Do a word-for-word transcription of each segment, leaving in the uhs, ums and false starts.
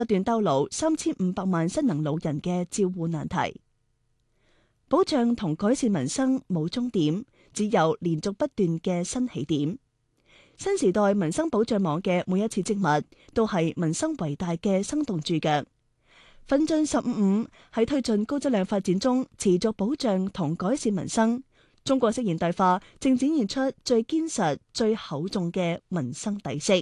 不斷兜牢三千五百萬失能老人嘅照護難題。保障同改善民生冇終點，只有連續不斷嘅新起點。新時代民生保障網嘅每一次植物，都係民生偉大嘅生動注腳。奮進十五五喺推進高質量發展中，持續保障同改善民生。中國式現代化正展現出最堅實、最厚重嘅民生底色。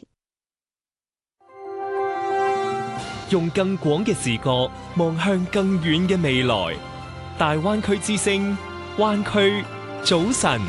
用更廣嘅視角望向更遠嘅未來。大灣區之聲，灣區早晨。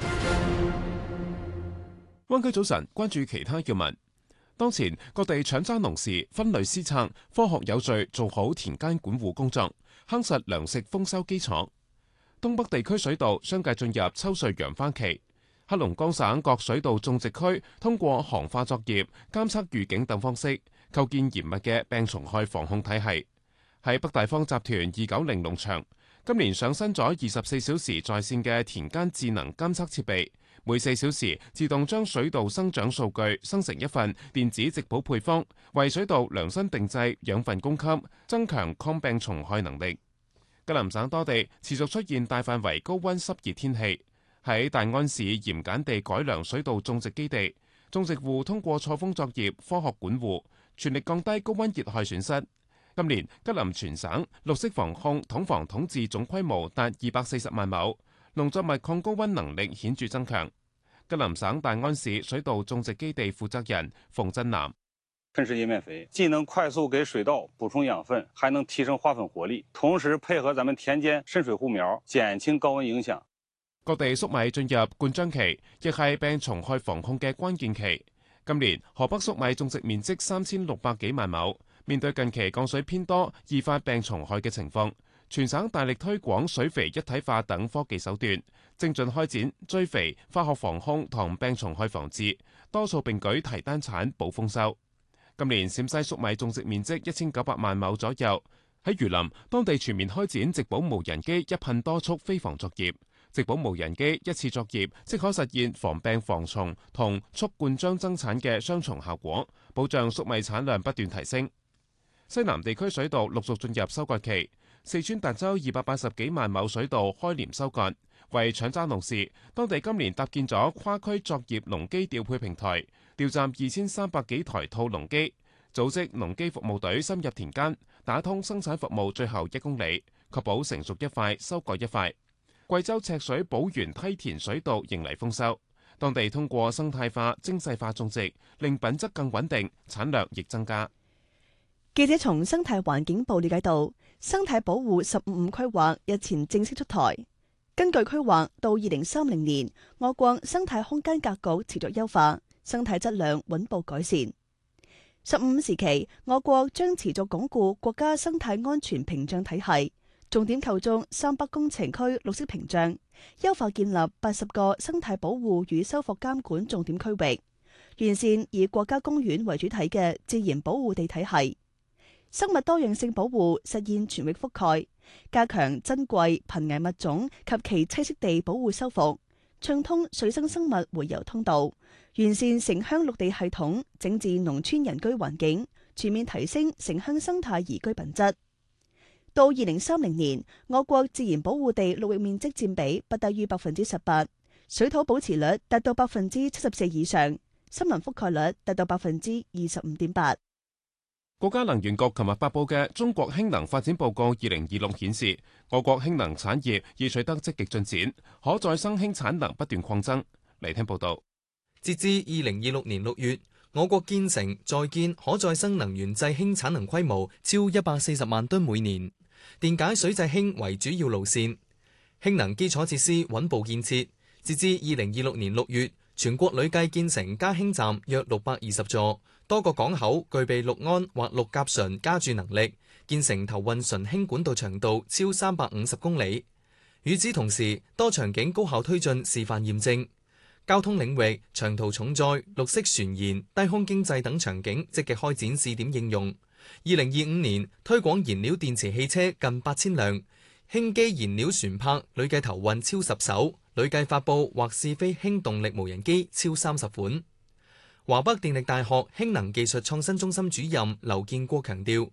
灣區早晨，關注其他要聞。當前各地搶爭農時，分類施策，科學有序做好田間管護工作，夯實糧食豐收基礎。東北地區水稻相繼進入秋穗揚花期，黑龍江省各水稻種植區通過行化作業、監測預警等方式，構建嚴密嘅病蟲害防控體系。喺北大方集團二九零農場，今年上新咗二十四小時在線嘅田間智能監測設備，每四小時自動將水稻生長數據生成一份電子植保配方，為水稻量身定製養分供給，增強抗病蟲害能力。吉林省多地持續出現大範圍高溫濕熱天氣，喺大安市鹽鹼地改良水稻種植基地，種植戶通過錯峰作業、科學管護，全力降低高溫熱害損失。今年吉林全省綠色防控統防統治總規模達二百四十萬畝，農作物抗高溫能力顯著增強。吉林省大安市水稻種植基地負責人馮振南： 噴施葉面肥既能快速給水稻補充養分，還能提升花粉活力，同時配合咱們田間滲水護苗，減輕高溫影響。 各地粟米進入灌漿期，亦係病蟲害防控嘅關鍵期。今年河北粟米種植面積三千六百幾萬畝，面對近期降水偏多、易發病蟲害嘅情況，全省大力推廣水肥一體化等科技手段，精進開展追肥、化學防控同病蟲害防治，多數並舉提單產保豐收。今年陝西粟米種植面積一千九百萬畝左右，喺榆林當地全面開展植保無人機一噴多速飛防作業，植保無人機一次作業即可實現防病防蟲同促灌漿增產嘅雙重效果，保障粟米產量不斷提升。西南地區水稻陸續進入收割期，四川達州二百八十幾萬畝水稻開鐮收割。為搶爭農時，當地今年搭建咗跨區作業農機調配平台，調站二千三百幾台套農機，組織農機服務隊深入田間，打通生產服務最後一公里，確保成熟一塊收割一塊。貴州赤水寶源梯田水稻迎嚟豐收，當地通過生態化、精細化種植，令品質更穩定，產量亦增加。 記者從生態環境部了解到，生態保護十五五規劃日前正式出台。根據規劃，到二零三零年，我國生態空間格局持續優化，生態質量穩步改善。十五時期，我國將持續鞏固國家生態安全屏障體系，重點構築三北工程區綠色屏障，優化建立八十個生態保護與修復監管重點區域，完善以國家公園為主體嘅自然保護地體系。生物多樣性保護實現全域覆蓋，加強珍貴瀕危物種及其棲息地保護修復，暢通水生生物回游通道，完善城鄉綠地系統，整治農村人居環境，全面提升城鄉生態宜居品質。到二零三零年，我國自然保護地陸域面積佔比不低於百分之十八，水土保持率達到百分之七十四以上，森林覆蓋率達到百分之二十五點八。 國家能源局琴日發布嘅《中國氫能發展報告二零二六》顯示，我國氫能產業已取得積極進展，可再生氫產能不斷擴增。嚟聽報道。 截至二零二六年六月，我國建成在建可再生能源製氫產能規模超一百四十萬噸每年，電解水製氫為主要路線，氫能基礎設施穩步建設。截至二零二六年六月，全國累計建成加氫站約六百二十座。多個港口具備氯胺或氯甲醇加注能力，建成投運純氫管道長度超三百五十公里。與此同時，多場景高效推進示範驗證。交通領域，長途重載、綠色船研、低空經濟等場景積極開展試點應用。二零二五年推廣燃料電池汽車近八千輛，氫基燃料船舶累計投運超十艘，累計發佈或試飛氫動力無人機超三十款。 華北電力大學氫能技術創新中心主任劉建國強調，